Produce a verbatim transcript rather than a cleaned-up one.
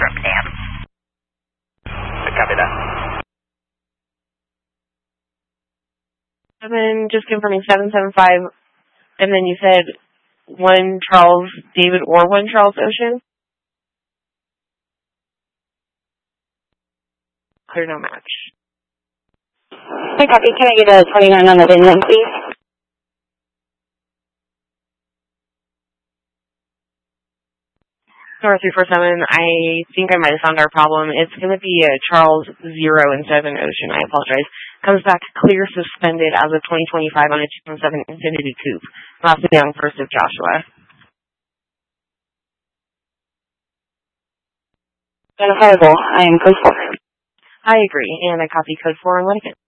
from N. I copy that. Seven, just confirming seven seven five, and then you said one Charles David or one Charles Ocean? Clear, no match. Hey, copy. Can I get a twenty-nine on the VIN then, please? North three four seven, I think I might have found our problem. It's going to be a Charles Zero instead of an Ocean. I apologize. Comes back clear suspended as of twenty twenty-five on a two point seven Infinity Coupe. Last young first of Joshua. Identifiable. I am code four. I agree, and I copy code four on Lincoln.